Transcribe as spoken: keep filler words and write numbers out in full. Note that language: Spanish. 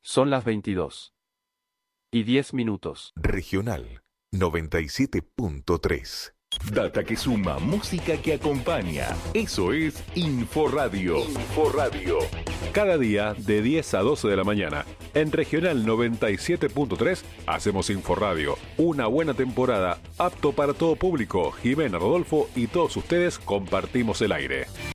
Son las veintidós y diez minutos. Regional noventa y siete punto tres. Data que suma, música que acompaña. Eso es Inforadio. Inforadio. Cada día de diez a doce de la mañana. En Regional noventa y siete punto tres hacemos Inforadio. Una buena temporada, apto para todo público. Jimena, Rodolfo y todos ustedes compartimos el aire.